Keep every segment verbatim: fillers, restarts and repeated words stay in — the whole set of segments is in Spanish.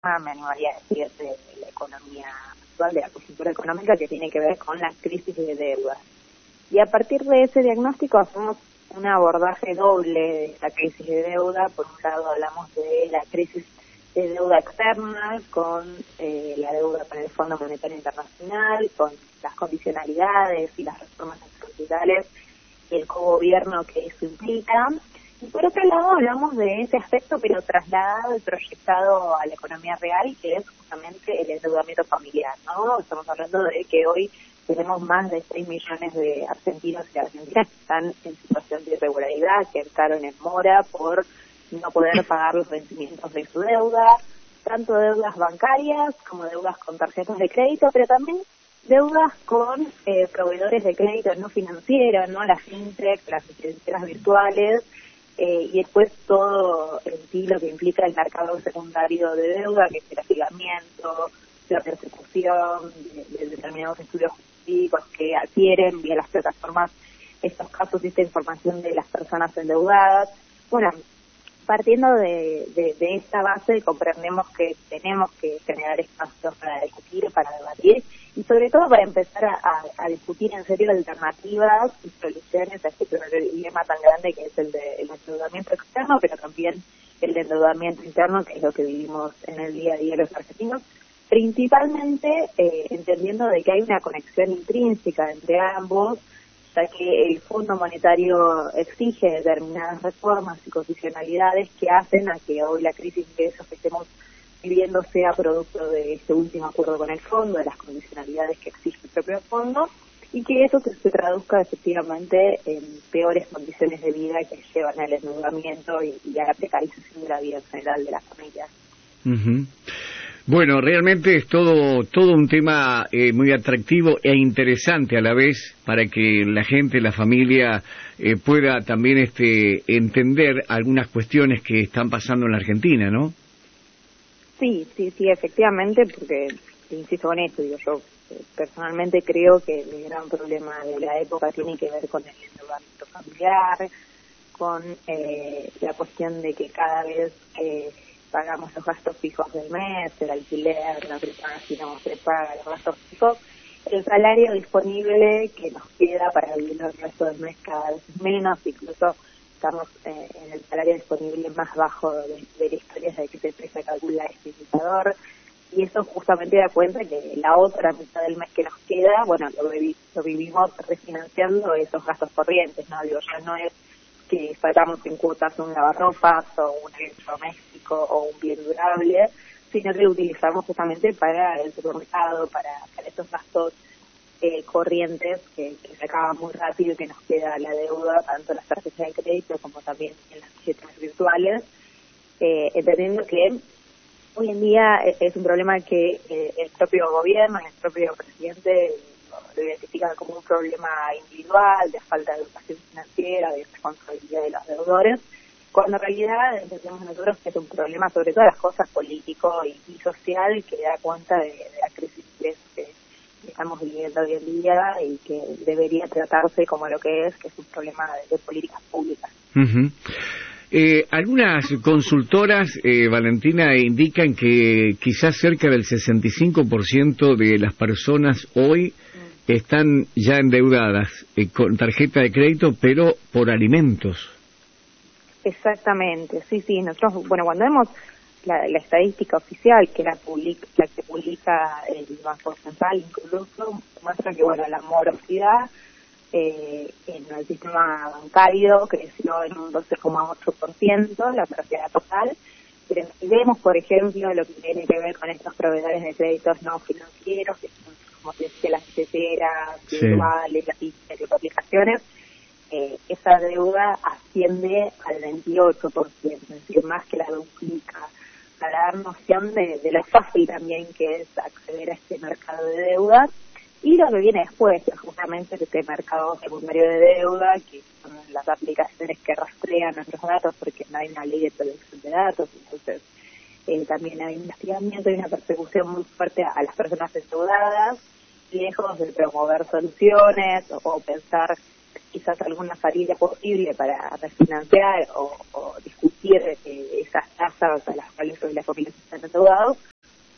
me animaría a decir, de, de la economía actual, de la coyuntura económica que tiene que ver con la crisis de deuda. Y a partir de ese diagnóstico hacemos un abordaje doble de esta crisis de deuda. Por un lado hablamos de la crisis de deuda externa, con eh, la deuda con el Fondo Monetario Internacional, con las condicionalidades y las reformas estructurales y el cogobierno que eso implica. Y por otro lado hablamos de ese aspecto, pero trasladado y proyectado a la economía real, que es justamente el endeudamiento familiar, ¿no? Estamos hablando de que hoy tenemos más de seis millones de argentinos y argentinas que están en situación de irregularidad, que entraron en mora por no poder pagar los vencimientos de su deuda, tanto deudas bancarias como deudas con tarjetas de crédito, pero también deudas con eh, proveedores de crédito no financieros, ¿no? Las fintech, las financieras virtuales, eh, y después todo en sí lo que implica el mercado secundario de deuda, que es el hostigamiento, la persecución de, de determinados estudios jurídicos que adquieren vía las plataformas estos casos y esta información de las personas endeudadas. Bueno, partiendo de, de, de esta base, comprendemos que tenemos que generar espacios para discutir, para debatir y sobre todo para empezar a, a, a discutir en serio alternativas y soluciones a este problema tan grande que es el del endeudamiento externo, pero también el de endeudamiento interno, que es lo que vivimos en el día a día los argentinos, principalmente eh, entendiendo de que hay una conexión intrínseca entre ambos, ya que el Fondo Monetario exige determinadas reformas y condicionalidades que hacen a que hoy la crisis de ingresos que estemos viviendo sea producto de este último acuerdo con el Fondo, de las condicionalidades que exige el propio Fondo, y que eso se, se traduzca efectivamente en peores condiciones de vida que llevan al endeudamiento y, y a la precarización de la vida en general de las familias. Uh-huh. Bueno, realmente es todo todo un tema eh, muy atractivo e interesante a la vez para que la gente, la familia eh, pueda también este entender algunas cuestiones que están pasando en la Argentina, ¿no? Sí, sí, sí, efectivamente, porque insisto con esto, digo yo eh, personalmente creo que el gran problema de la época tiene que ver con el endeudamiento familiar, con eh, la cuestión de que cada vez que pagamos los gastos fijos del mes, el alquiler, la prepaga, si no se paga los gastos fijos, el salario disponible que nos queda para vivir el resto del mes cada vez es menos, incluso estamos eh, en el salario disponible más bajo de, de la historia desde que se empieza a calcular este indicador, y eso justamente da cuenta que la otra mitad del mes que nos queda, bueno, lo, vivi- lo vivimos refinanciando esos gastos corrientes, ¿no? Digo, ya no es que sacamos en cuotas un lavarropas o un electrodoméstico o un bien durable, sino que lo utilizamos justamente para el supermercado, para, para esos gastos eh, corrientes que, que se acaban muy rápido y que nos queda la deuda, tanto en las tarjetas de crédito como también en las billeteras virtuales, eh, entendiendo que hoy en día es un problema que eh, el propio gobierno, el propio presidente lo identifica como un problema individual, de falta de educación financiera, de responsabilidad de los deudores, cuando en realidad entendemos nosotros que es un problema sobre todas las cosas político y, y social que da cuenta de, de la crisis que, que estamos viviendo hoy en día y que debería tratarse como lo que es, que es un problema de, de políticas públicas. Uh-huh. Eh, algunas consultoras, eh, Valentina, indican que quizás cerca del sesenta y cinco por ciento de las personas hoy están ya endeudadas eh, con tarjeta de crédito, pero por alimentos. Exactamente, sí, sí. Nosotros, bueno, cuando vemos la, la estadística oficial, que la, publica, la que publica el Banco Central, incluso muestra que, bueno, la morosidad eh, en el sistema bancario creció en un doce coma ocho por ciento, la morosidad total. Pero si vemos, por ejemplo, lo que tiene que ver con estos proveedores de créditos no financieros, que son, como se dice, las billeteras, virtuales, las aplicaciones, eh, esa deuda asciende al veintiocho por ciento, es decir, más que la duplica, para dar noción de, de lo fácil también que es acceder a este mercado de deuda. Y lo que viene después es justamente este mercado secundario de deuda, que son las aplicaciones que rastrean nuestros datos, porque no hay una ley de protección de datos, entonces eh, también hay un investigamiento y una persecución muy fuerte a las personas endeudadas, lejos de promover soluciones o, o pensar quizás alguna salida posible para refinanciar o, o discutir eh, esas tasas a las cuales hoy las familias están endeudados.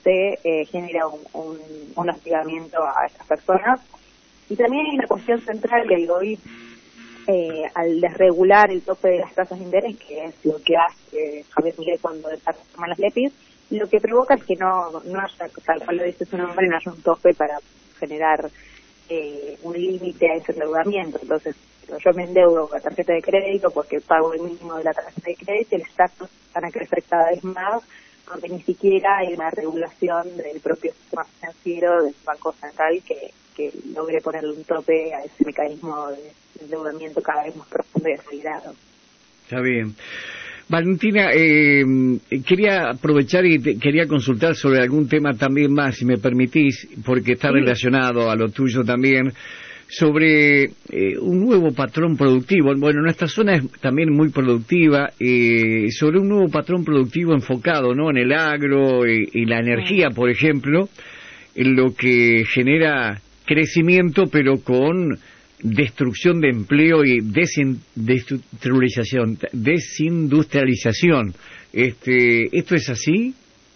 se eh, genera un, un, un hostigamiento a estas personas. Y también hay una cuestión central que digo, hoy eh, al desregular el tope de las tasas de interés, que es lo que hace Javier Milei cuando desarma las LEPIs, lo que provoca es que no, no haya, tal cual lo dice su nombre, no haya un tope para generar eh, un límite a ese endeudamiento. Entonces, yo me endeudo con la tarjeta de crédito porque pago el mínimo de la tarjeta de crédito y los tasas van a crecer cada vez más, porque ni siquiera hay una regulación del propio sistema financiero del Banco Central que, que logre ponerle un tope a ese mecanismo de endeudamiento cada vez más profundo y acelerado. Está bien. Valentina, eh, quería aprovechar y te, quería consultar sobre algún tema también más, si me permitís, porque está sí. relacionado a lo tuyo también, sobre eh, un nuevo patrón productivo. Bueno, nuestra zona es también muy productiva, eh, sobre un nuevo patrón productivo enfocado, ¿no?, en el agro y, y la energía, por ejemplo, en lo que genera crecimiento, pero con destrucción de empleo y desindustrialización. desindustrialización. Este, ¿Esto es así?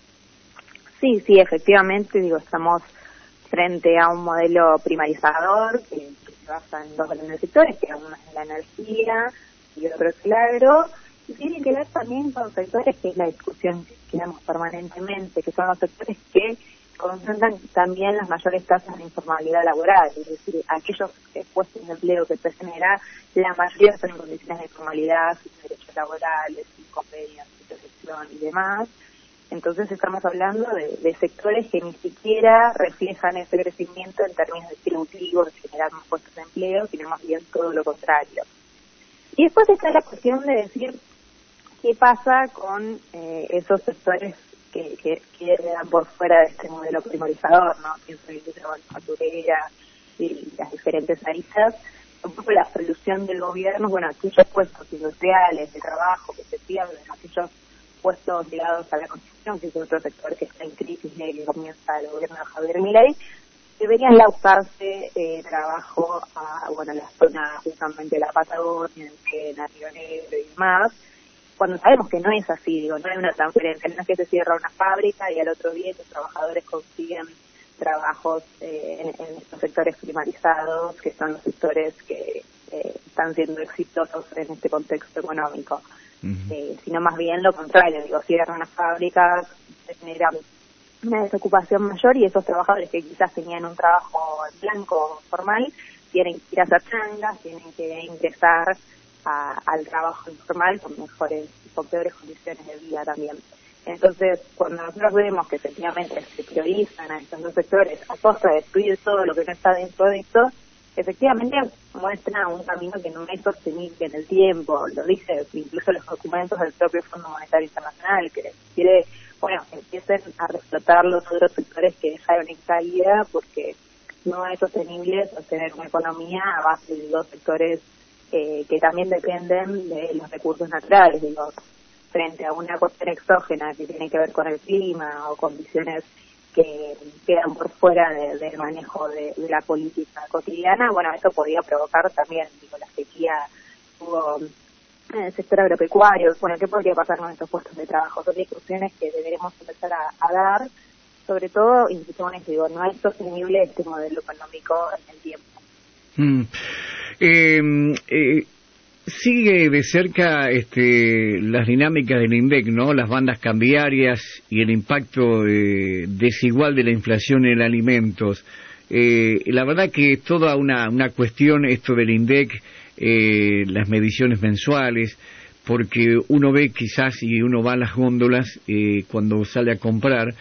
Sí, sí, efectivamente, digo, estamos frente a un modelo primarizador que, que se basa en dos grandes sectores, que uno es la energía y otro es el agro, y tiene que ver también con sectores que es la discusión que tenemos permanentemente, que son los sectores que concentran también las mayores tasas de informalidad laboral, es decir, aquellos puestos de empleo que se genera, la mayoría están en condiciones de informalidad, sin derechos laborales, sin convenios, sin protección y demás. Entonces estamos hablando de, de sectores que ni siquiera reflejan ese crecimiento en términos distributivos, de generar más puestos de empleo, sino más bien todo lo contrario. Y después está la cuestión de decir qué pasa con eh, esos sectores que, que, que quedan por fuera de este modelo primarizador, ¿no? Pienso en la industria manufacturera y las diferentes aristas. Un poco la solución del gobierno, bueno, aquellos puestos industriales, de trabajo que se pierden, aquellos puestos ligados a la construcción, que es otro sector que está en crisis y que comienza el gobierno de Javier Milei, deberían lautarse eh, trabajo a, bueno, la zona justamente de la Patagonia, en Río Negro y demás, cuando sabemos que no es así, digo, no hay una transferencia, no es que se cierra una fábrica y al otro día los trabajadores consiguen trabajos eh, en, en estos sectores primarizados, que son los sectores que eh, están siendo exitosos en este contexto económico. Uh-huh. Eh, sino más bien lo contrario, digo, cierran unas fábricas, se genera una desocupación mayor y esos trabajadores que quizás tenían un trabajo en blanco formal tienen que ir a hacer changas, tienen que ingresar a, al trabajo informal con mejores, con peores condiciones de vida también. Entonces, cuando nosotros vemos que efectivamente se priorizan a estos dos sectores a costa de destruir todo lo que no está dentro de esto, efectivamente muestra un camino que no es sostenible en el tiempo, lo dice incluso los documentos del propio Fondo Monetario Internacional, que quiere, bueno, que empiecen a reflotar los otros sectores que dejaron en caída, porque no es sostenible sostener una economía a base de dos sectores eh, que también dependen de los recursos naturales, digo, frente a una cuestión exógena que tiene que ver con el clima o condiciones que quedan por fuera de, del manejo de, de la política cotidiana, bueno, eso podía provocar también, digo, la sequía, hubo en el sector agropecuario, bueno, ¿qué podría pasar con estos puestos de trabajo? Son discusiones que deberemos empezar a, a dar, sobre todo, insistimos en que, digo, no es sostenible este modelo económico en el tiempo. Mm. Eh, eh, sigue de cerca este, las dinámicas del INDEC, ¿no? Las bandas cambiarias y el impacto eh, desigual de la inflación en alimentos. Eh, la verdad que es toda una, una cuestión esto del INDEC, eh, las mediciones mensuales, porque uno ve quizás y uno va a las góndolas eh, cuando sale a comprar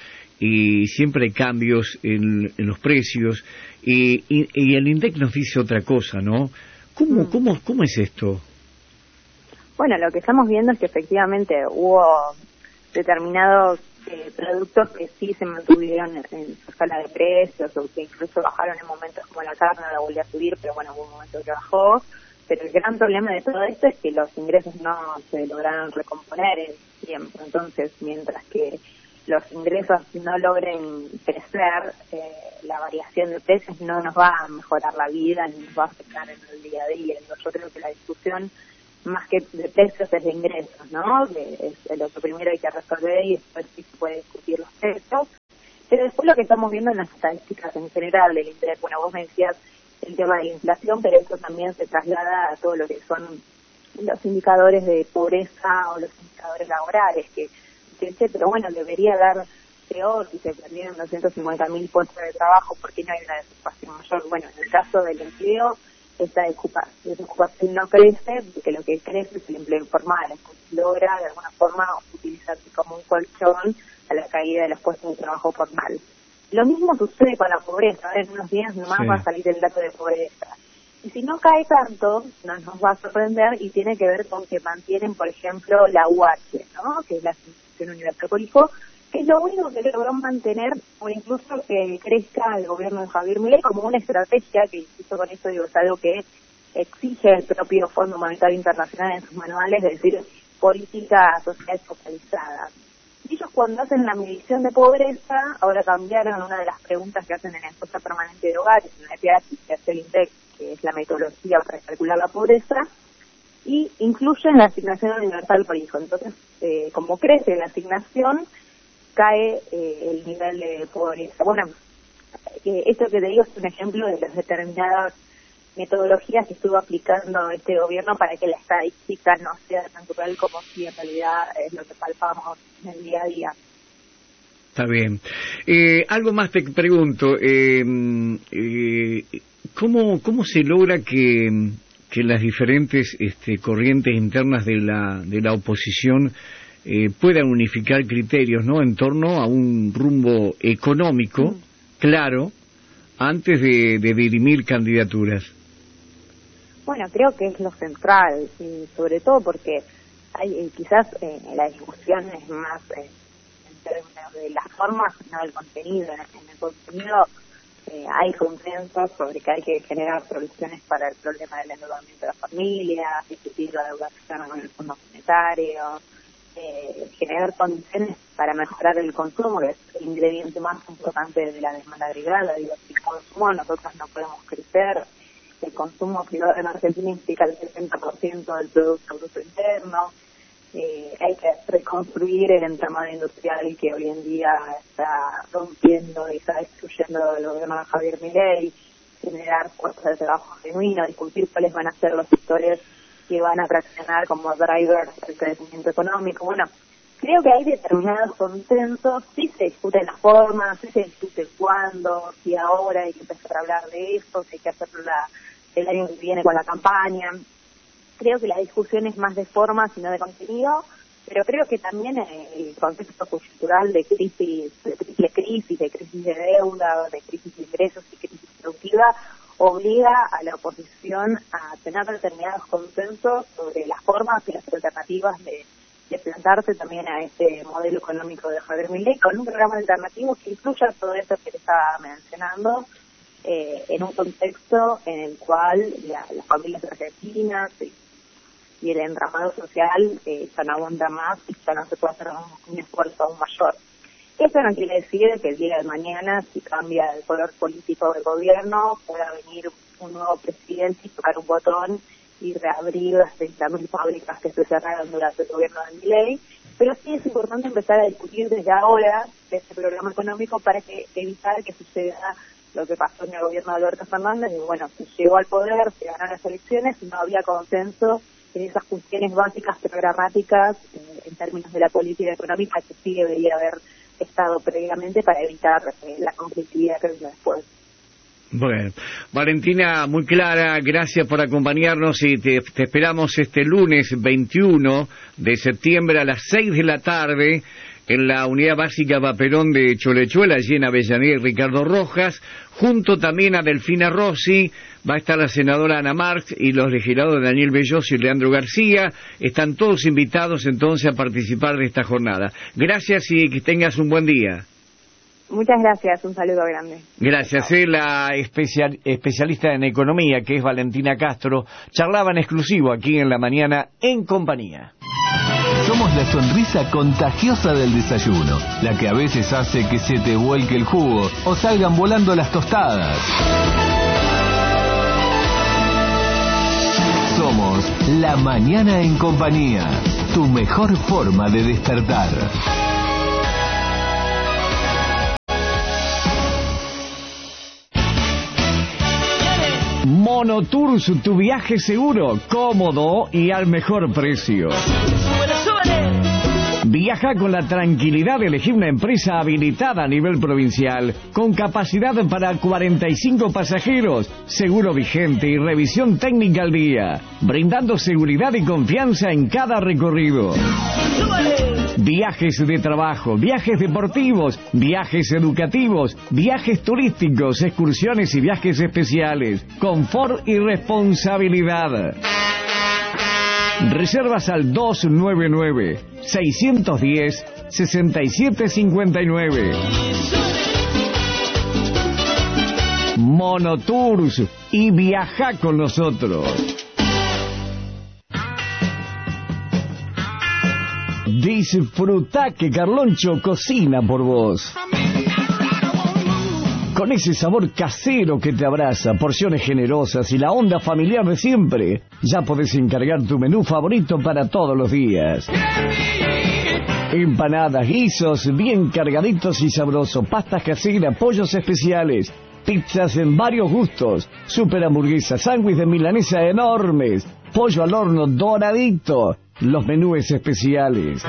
y siempre hay cambios en, en los precios y, y, y el INDEC nos dice otra cosa, ¿no? ¿Cómo, mm. cómo, cómo es esto? Bueno, lo que estamos viendo es que efectivamente hubo determinados eh, productos que sí se mantuvieron en, en su escala de precios o que incluso bajaron en momentos como la carne, la volvió a subir, pero bueno, hubo un momento que bajó. Pero el gran problema de todo esto es que los ingresos no se lograron recomponer en tiempo. Entonces, mientras que los ingresos no logren crecer, eh, la variación de precios no nos va a mejorar la vida ni nos va a afectar en el día a día. Yo creo que la discusión más que de precios es de ingresos, ¿no? Que es lo que primero hay que resolver y después sí se puede discutir los precios. Pero después lo que estamos viendo en las estadísticas en general del interés, bueno, vos me decías el tema de la inflación, pero eso también se traslada a todo lo que son los indicadores de pobreza o los indicadores laborales, que, que pero bueno, debería dar peor si se perdieron doscientos cincuenta mil puestos de trabajo, porque no hay una desocupación mayor. Bueno, en el caso del empleo, esta desocupación no crece, porque lo que crece es el empleo informal, es que logra de alguna forma utilizarse como un colchón a la caída de los puestos de trabajo formal. Lo mismo sucede con la pobreza. En unos días nomás sí. va a salir el dato de pobreza. Y si no cae tanto, no nos va a sorprender, y tiene que ver con que mantienen, por ejemplo, la U H, ¿no? Que es la Asignación Universal por Hijo, que es lo único que logró mantener, o incluso que crezca el gobierno de Javier Milei como una estrategia, que incluso con esto digo, es algo que exige el propio Fondo Monetario Internacional en sus manuales, es decir, política social focalizada. Ellos cuando hacen la medición de pobreza, ahora cambiaron una de las preguntas que hacen en la encuesta permanente de hogares, en la E P H, que hace el INDEC, que es la metodología para calcular la pobreza, y incluyen la asignación universal por hijo. Entonces, eh, como crece la asignación, cae eh, el nivel de pobreza. Bueno, eh, esto que te digo es un ejemplo de las determinadas metodologías que estuvo aplicando este gobierno para que la estadística no sea tan cruel como si en realidad es lo que palpamos en el día a día. Está bien. Eh, algo más te pregunto, eh, eh, ¿cómo, ¿cómo se logra que, que las diferentes este, corrientes internas de la, de la oposición eh, puedan unificar criterios, ¿no?, en torno a un rumbo económico mm. claro antes de, de dirimir candidaturas? Bueno, creo que es lo central, y sobre todo porque hay eh, quizás eh, la discusión es más eh, en términos de las formas, no del contenido. En el contenido eh, hay consenso sobre que hay que generar soluciones para el problema del endeudamiento de las familias, discutir la deuda externa con el Fondo Monetario, eh, generar condiciones para mejorar el consumo, que es el ingrediente más importante de la demanda agregada. Digo, sin consumo nosotros no podemos crecer. El consumo privado en Argentina implica el sesenta por ciento del Producto Bruto Interno. Eh, hay que reconstruir el entramado industrial que hoy en día está rompiendo y está destruyendo el gobierno de Javier Milei, generar puestos de trabajo genuinos, discutir cuáles van a ser los sectores que van a traccionar como drivers el crecimiento económico. Bueno, creo que hay determinados consensos, sí se discuten las formas, sí se discute cuándo, si ahora hay que empezar a hablar de esto, si hay que hacerlo la, el año que viene con la campaña. Creo que la discusión es más de forma, sino de contenido, pero creo que también el contexto coyuntural de crisis, de triple crisis, de crisis de deuda, de crisis de ingresos y crisis productiva, obliga a la oposición a tener determinados consensos sobre las formas y las alternativas de de plantarse también a este modelo económico de Javier Milei con un programa alternativo que incluya todo eso que le estaba mencionando, eh, en un contexto en el cual la, las familias argentinas y, y el entramado social eh, ya no aguanta más y ya no se puede hacer un, un esfuerzo aún mayor. Eso no quiere decir que el día de mañana, si cambia el color político del gobierno, pueda venir un nuevo presidente y tocar un botón y reabrir las treinta mil fábricas que se cerraron durante el gobierno de Milei, pero sí es importante empezar a discutir desde ahora de este programa económico para que evitar que suceda lo que pasó en el gobierno de Alberto Fernández, y bueno, se llegó al poder, se ganaron las elecciones y no había consenso en esas cuestiones básicas programáticas eh, en términos de la política económica que sí debería haber estado previamente para evitar eh, la conflictividad que vino después. Bueno, Valentina, muy clara, gracias por acompañarnos y te, te esperamos este lunes veintiuno de septiembre a las seis de la tarde en la Unidad Básica Vaperón de Cholechuela, allí en Avellaneda y Ricardo Rojas, junto también a Delfina Rossi. Va a estar la senadora Ana Marx y los legisladores Daniel Belloso y Leandro García. Están todos invitados entonces a participar de esta jornada. Gracias y que tengas un buen día. Muchas gracias, un saludo grande. Gracias. Eh, la especial, especialista en economía, que es Valentina Castro, charlaba en exclusivo aquí en la mañana en compañía. Somos la sonrisa contagiosa del desayuno, la que a veces hace que se te vuelque el jugo o salgan volando las tostadas. Somos la mañana en compañía, tu mejor forma de despertar. Monotours, tu viaje seguro, cómodo y al mejor precio. Viaja con la tranquilidad de elegir una empresa habilitada a nivel provincial, con capacidad para cuarenta y cinco pasajeros, seguro vigente y revisión técnica al día, brindando seguridad y confianza en cada recorrido. Viajes de trabajo, viajes deportivos, viajes educativos, viajes turísticos, excursiones y viajes especiales, confort y responsabilidad. Reservas al dos nueve nueve, seis uno cero, seis siete cinco nueve. Monotours, y viaja con nosotros. Disfruta que Carloncho cocina por vos. Con ese sabor casero que te abraza, porciones generosas y la onda familiar de siempre, ya podés encargar tu menú favorito para todos los días. Empanadas, guisos, bien cargaditos y sabrosos, pastas caseras, pollos especiales, pizzas en varios gustos, super hamburguesas, sándwiches de milanesa enormes, pollo al horno doradito, los menúes especiales.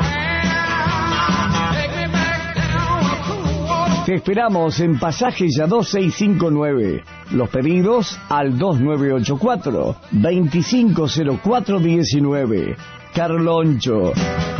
Te esperamos en Pasaje Ya dos seis cinco nueve. Los pedidos al dos nueve ocho cuatro, dos cinco cero cuatro uno nueve. Carloncho.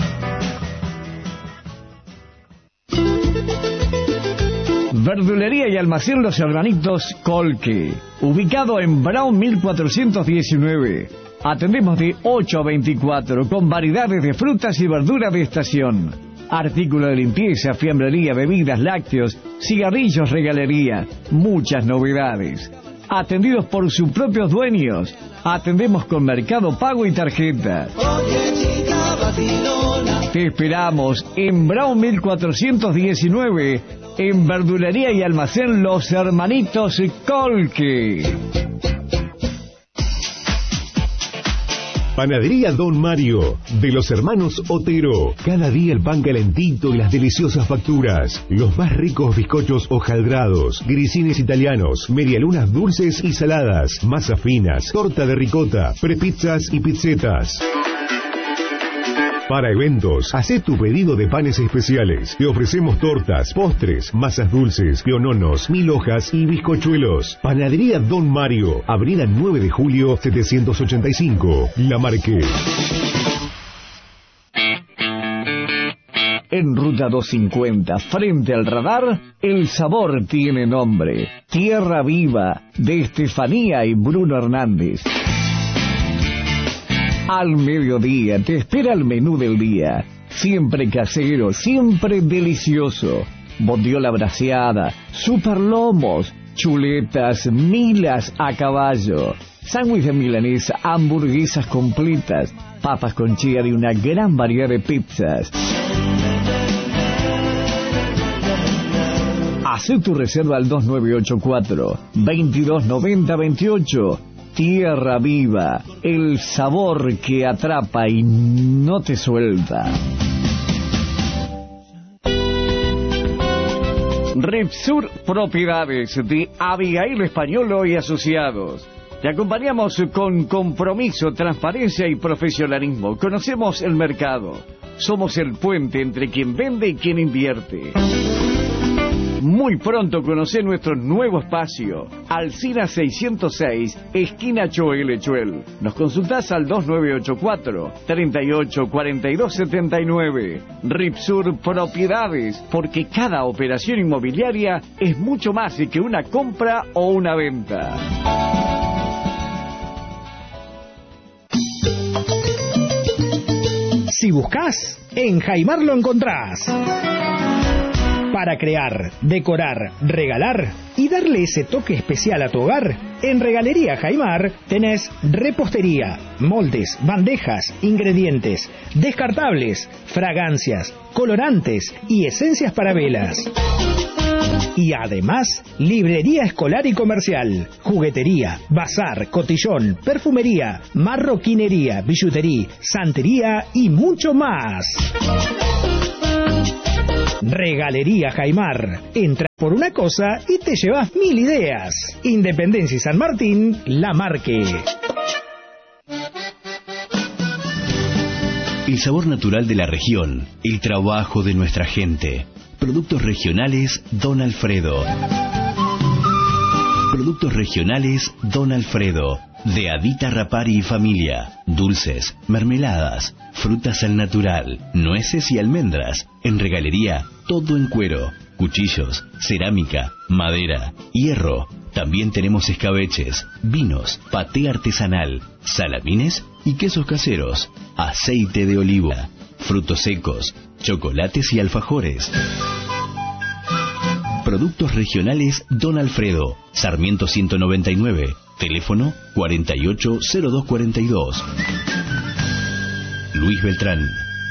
Verdulería y almacén Los Hermanitos Colque, ubicado en Brown mil cuatrocientos diecinueve. Atendemos de ocho a veinticuatro con variedades de frutas y verduras de estación. Artículos de limpieza, fiambrería, bebidas, lácteos, cigarrillos, regalería, muchas novedades. Atendidos por sus propios dueños. Atendemos con Mercado Pago y tarjeta. Te esperamos en Brown mil cuatrocientos diecinueve, en Verdulería y Almacén Los Hermanitos Colque. Panadería Don Mario, de los hermanos Otero. Cada día el pan calentito y las deliciosas facturas. Los más ricos bizcochos hojaldrados, grisines italianos, medialunas dulces y saladas, masas finas, torta de ricota, prepizzas y pizzetas. Para eventos, haz tu pedido de panes especiales. Te ofrecemos tortas, postres, masas dulces, piononos, mil hojas y bizcochuelos. Panadería Don Mario, Avenida nueve de julio, setecientos ochenta y cinco, La Marqué. En Ruta doscientos cincuenta, frente al radar, el sabor tiene nombre. Tierra Viva, de Estefanía y Bruno Hernández. Al mediodía te espera el menú del día. Siempre casero, siempre delicioso. Bondiola braseada, superlomos, chuletas, milas a caballo, sándwich de milanesa, hamburguesas completas, papas con cheddar y una gran variedad de pizzas. Haz tu reserva al dos nueve ocho cuatro, veintidós noventa veintiocho. Tierra Viva, el sabor que atrapa y no te suelta. Repsur Propiedades de Abigail Españolo y Asociados. Te acompañamos con compromiso, transparencia y profesionalismo. Conocemos el mercado. Somos el puente entre quien vende y quien invierte. Muy pronto conoce nuestro nuevo espacio, Alsina seiscientos seis, esquina Choel Echuel. Nos consultás al dos nueve ocho cuatro, treinta y ocho cuarenta y dos setenta y nueve. Ripsur Propiedades, porque cada operación inmobiliaria es mucho más que una compra o una venta. Si buscas, en Jaimar lo encontrás. Para crear, decorar, regalar y darle ese toque especial a tu hogar, en Regalería Jaimar tenés repostería, moldes, bandejas, ingredientes, descartables, fragancias, colorantes y esencias para velas. Y además, librería escolar y comercial, juguetería, bazar, cotillón, perfumería, marroquinería, billutería, santería y mucho más. Regalería Jaimar. Entra por una cosa y te llevas mil ideas. Independencia y San Martín, La Marque. El sabor natural de la región, el trabajo de nuestra gente. Productos regionales Don Alfredo. Productos regionales Don Alfredo. De Adita Rapari y familia. Dulces, mermeladas, frutas al natural, nueces y almendras. En regalería, todo en cuero. Cuchillos, cerámica, madera, hierro. También tenemos escabeches, vinos, paté artesanal, salamines y quesos caseros. Aceite de oliva, frutos secos, chocolates y alfajores. Productos regionales Don Alfredo, Sarmiento ciento noventa y nueve, teléfono cuarenta y ocho cero dos cuarenta y dos. Luis Beltrán.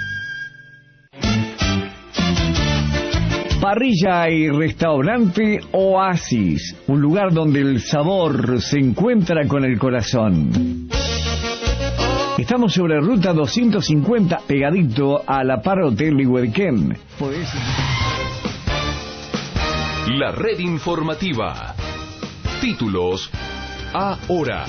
Parrilla y restaurante Oasis, un lugar donde el sabor se encuentra con el corazón. Estamos sobre ruta doscientos cincuenta, pegadito a la Par Hotel Iwerquén. Podés... La red informativa. Títulos ahora.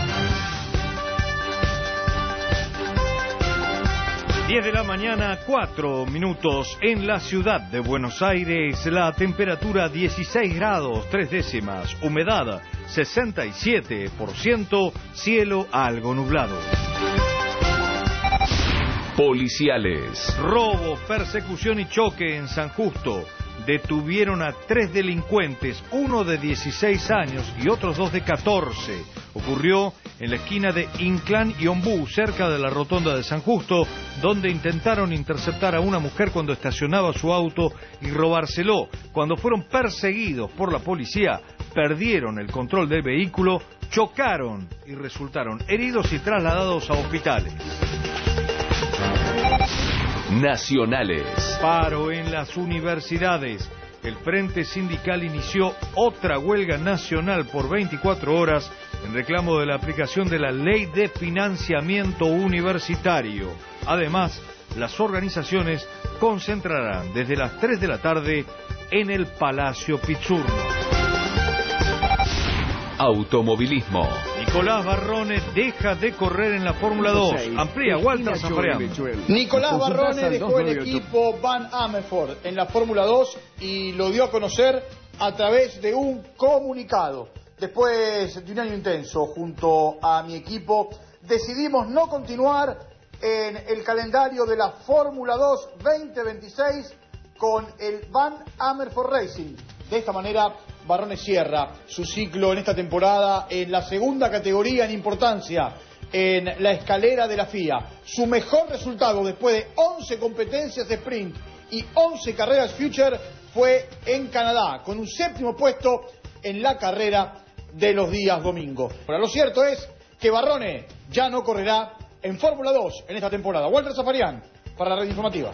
diez de la mañana, cuatro minutos en la ciudad de Buenos Aires. La temperatura dieciséis grados, tres décimas. Humedad sesenta y siete por ciento. Cielo algo nublado. Policiales. Robo, persecución y choque en San Justo. Detuvieron a tres delincuentes, uno de dieciséis años y otros dos de catorce. Ocurrió en la esquina de Inclán y Ombú, cerca de la rotonda de San Justo, donde intentaron interceptar a una mujer cuando estacionaba su auto y robárselo. Cuando fueron perseguidos por la policía, perdieron el control del vehículo, chocaron y resultaron heridos y trasladados a hospitales. Nacionales. Paro en las universidades. El Frente Sindical inició otra huelga nacional por veinticuatro horas en reclamo de la aplicación de la Ley de Financiamiento Universitario. Además, las organizaciones concentrarán desde las tres de la tarde en el Palacio Pizzurno. Automovilismo. Nicolás Barrone deja de correr en la Fórmula dos. Amplía Walter Zafarian. Nicolás Barrone dejó el equipo Van Amersfoort en la Fórmula dos y lo dio a conocer a través de un comunicado. Después de un año intenso junto a mi equipo, decidimos no continuar en el calendario de la Fórmula dos veinte veintiséis con el Van Amersfoort Racing. De esta manera, Barrone cierra su ciclo en esta temporada en la segunda categoría en importancia en la escalera de la F I A. Su mejor resultado después de once competencias de sprint y once carreras Future fue en Canadá, con un séptimo puesto en la carrera de los días domingo. Ahora, lo cierto es que Barrone ya no correrá en Fórmula dos en esta temporada. Walter Zafarian para la red informativa.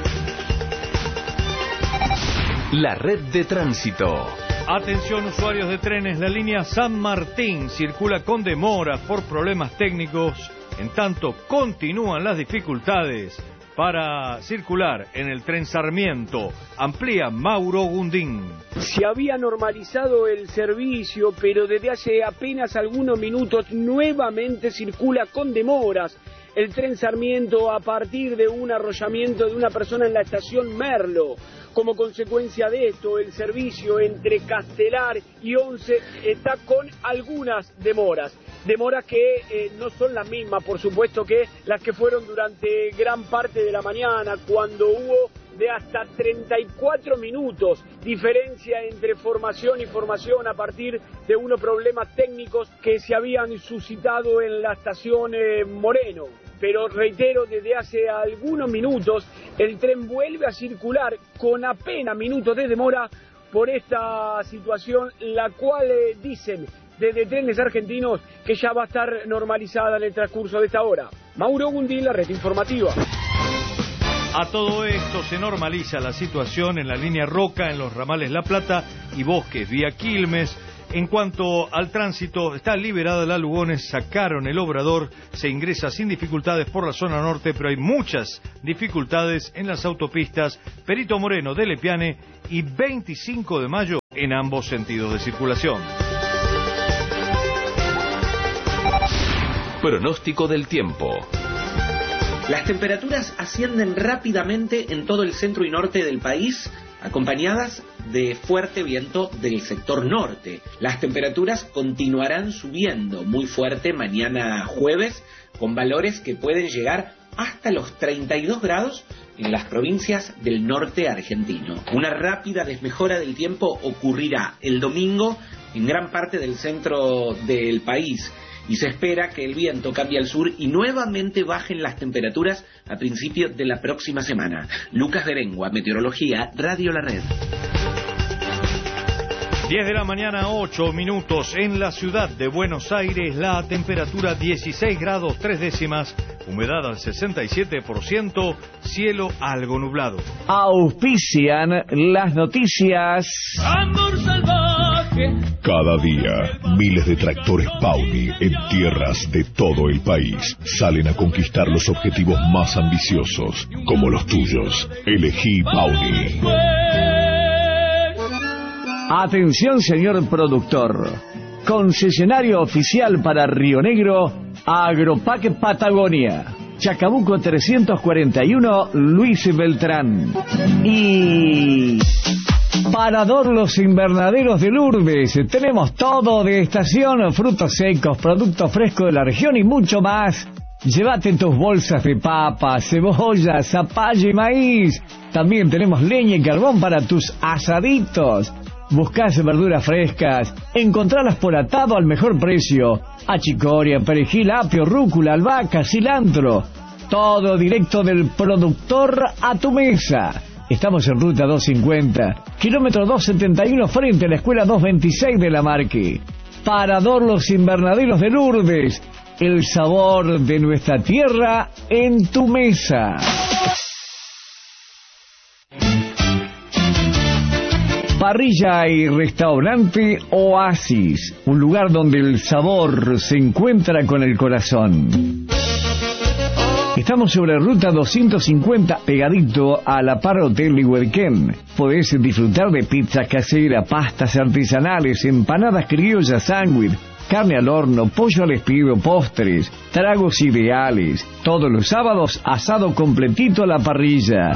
La red de tránsito. Atención usuarios de trenes, la línea San Martín circula con demora por problemas técnicos, en tanto continúan las dificultades para circular en el tren Sarmiento. Amplía Mauro Gundín. Se había normalizado el servicio, pero desde hace apenas algunos minutos nuevamente circula con demoras el tren Sarmiento a partir de un arrollamiento de una persona en la estación Merlo. Como consecuencia de esto, el servicio entre Castelar y Once está con algunas demoras. Demoras que eh, no son las mismas, por supuesto, que las que fueron durante gran parte de la mañana, cuando hubo de hasta treinta y cuatro minutos diferencia entre formación y formación a partir de unos problemas técnicos que se habían suscitado en la estación eh, Moreno. Pero reitero, desde hace algunos minutos el tren vuelve a circular con apenas minutos de demora por esta situación, la cual eh, dicen desde Trenes Argentinos que ya va a estar normalizada en el transcurso de esta hora. Mauro Gundín, la red informativa. A todo esto se normaliza la situación en la línea Roca, en los ramales La Plata y Bosques, vía Quilmes, En cuanto al tránsito, está liberada la Lugones, sacaron el obrador, se ingresa sin dificultades por la zona norte, pero hay muchas dificultades en las autopistas Perito Moreno de Lepiane y veinticinco de mayo en ambos sentidos de circulación. Pronóstico del tiempo. Las temperaturas ascienden rápidamente en todo el centro y norte del país, acompañadas de fuerte viento del sector norte. Las temperaturas continuarán subiendo muy fuerte mañana jueves, con valores que pueden llegar hasta los treinta y dos grados en las provincias del norte argentino. Una rápida desmejora del tiempo ocurrirá el domingo en gran parte del centro del país, y se espera que el viento cambie al sur y nuevamente bajen las temperaturas a principios de la próxima semana. Lucas Berengua, Meteorología, Radio La Red. diez de la mañana, ocho minutos, en la ciudad de Buenos Aires, la temperatura dieciséis grados tres décimas, humedad al sesenta y siete por ciento, cielo algo nublado. Auspician las noticias. Amor salvaje. Cada día, miles de tractores Pauni en tierras de todo el país salen a conquistar los objetivos más ambiciosos, como los tuyos. Elegí Pauni. Atención, señor productor. Concesionario oficial para Río Negro, Agropac Patagonia. Chacabuco trescientos cuarenta y uno, Luis Beltrán. Y Parador Los Invernaderos de Lourdes. Tenemos todo de estación, frutos secos, productos frescos de la región y mucho más. Llévate tus bolsas de papa, cebolla, zapallo y maíz. También tenemos leña y carbón para tus asaditos. Buscás verduras frescas, encontralas por atado al mejor precio. Achicoria, perejil, apio, rúcula, albahaca, cilantro. Todo directo del productor a tu mesa. Estamos en ruta doscientos cincuenta, kilómetro doscientos setenta y uno, frente a la escuela doscientos veintiséis de La Marque. Parador Los Invernaderos de Lourdes. El sabor de nuestra tierra en tu mesa. Parrilla y restaurante Oasis, un lugar donde el sabor se encuentra con el corazón. Estamos sobre ruta doscientos cincuenta, pegadito a la par Hotel Iguelquén. Podés disfrutar de pizza casera, pastas artesanales, empanadas criollas, sándwich, carne al horno, pollo al espiedo, postres, tragos ideales. Todos los sábados, asado completito a la parrilla.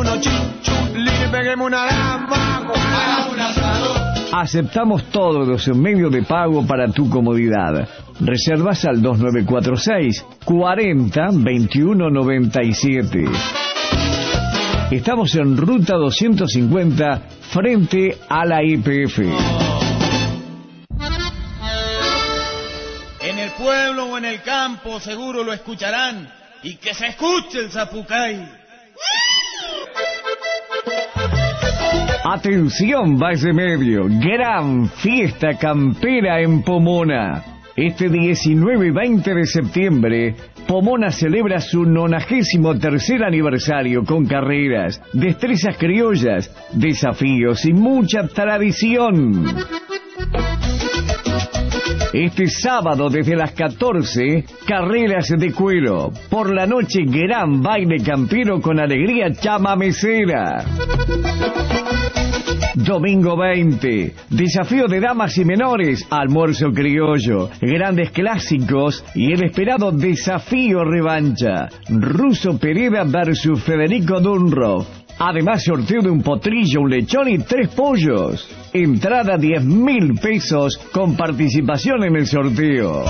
Aceptamos todos los medios de pago para tu comodidad. Reservas al dos nueve cuatro seis, cuarenta, veintiuno noventa y siete. Estamos en ruta doscientos cincuenta, frente a la I P F. En el pueblo o en el campo seguro lo escucharán. Y que se escuche el zapucay. Atención, Valle Medio, gran fiesta campera en Pomona. Este diecinueve y veinte de septiembre, Pomona celebra su nonagésimo tercer aniversario con carreras, destrezas criollas, desafíos y mucha tradición. Este sábado desde las catorce, carreras de cuero. Por la noche, gran baile campero con alegría chamamecera. Domingo veinte, desafío de damas y menores, almuerzo criollo, grandes clásicos y el esperado desafío revancha. Russo Pereda versus Federico Dunro. Además, sorteo de un potrillo, un lechón y tres pollos. Entrada diez mil pesos con participación en el sorteo.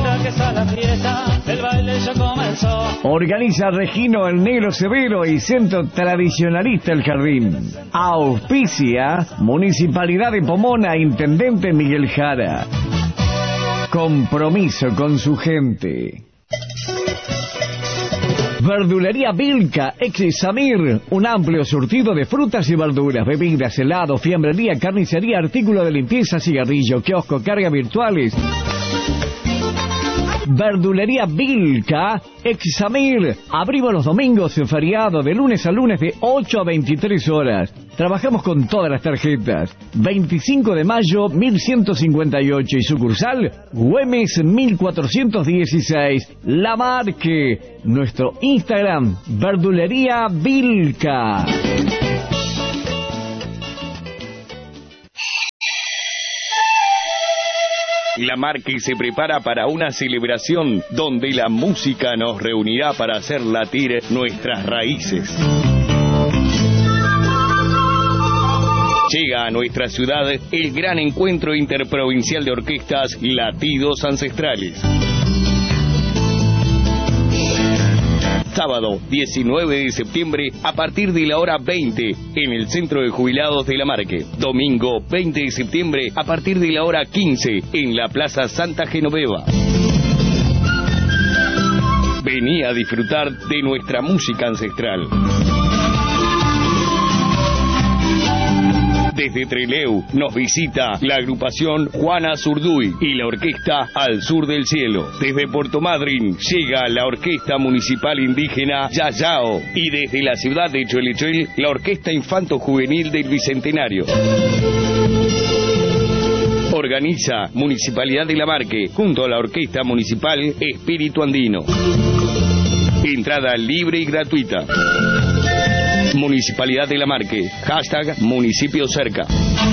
Organiza Regino el Negro Severo y Centro Tradicionalista El Jardín. Auspicia Municipalidad de Pomona, Intendente Miguel Jara. Compromiso con su gente. Verdulería Vilca, ex Samir, un amplio surtido de frutas y verduras, bebidas, helados, fiambrería, carnicería, artículos de limpieza, cigarrillo, kiosco, cargas virtuales. Verdulería Vilca, Examir. Abrimos los domingos en feriado de lunes a lunes de ocho a veintitrés horas. Trabajamos con todas las tarjetas. veinticinco de mayo, mil ciento cincuenta y ocho y sucursal Güemes mil cuatrocientos dieciséis. La Marque. Nuestro Instagram, Verdulería Vilca. La Marque se prepara para una celebración donde la música nos reunirá para hacer latir nuestras raíces. Llega a nuestra ciudad el gran encuentro interprovincial de orquestas Latidos Ancestrales. Sábado diecinueve de septiembre a partir de la hora veinte en el Centro de Jubilados de La Marque. Domingo veinte de septiembre a partir de la hora quince en la Plaza Santa Genoveva. Vení a disfrutar de nuestra música ancestral. Desde Trelew nos visita la agrupación Juana Zurduy y la orquesta Al Sur del Cielo. Desde Puerto Madryn llega la orquesta municipal indígena Yayao y desde la ciudad de Cholechuel la orquesta infanto juvenil del Bicentenario. Organiza Municipalidad de La Marque junto a la orquesta municipal Espíritu Andino. Entrada libre y gratuita. Municipalidad de La Marque. Hashtag Municipio Cerca.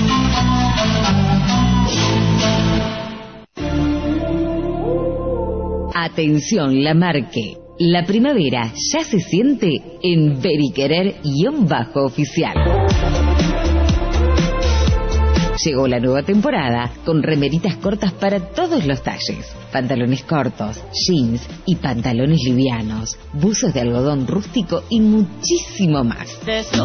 Atención La Marque. La primavera ya se siente en Veriquerer-oficial. Llegó la nueva temporada con remeritas cortas para todos los talles, pantalones cortos, jeans y pantalones livianos, buzos de algodón rústico y muchísimo más.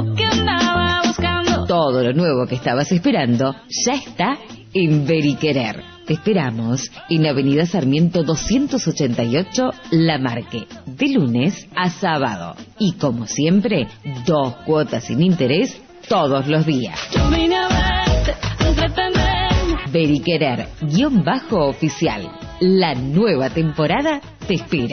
Todo lo nuevo que estabas esperando ya está en Veriquerer. Te esperamos en Avenida Sarmiento doscientos ochenta y ocho, La Marque, de lunes a sábado. Y como siempre, dos cuotas sin interés todos los días. Veriquerer-oficial. La nueva temporada te espera.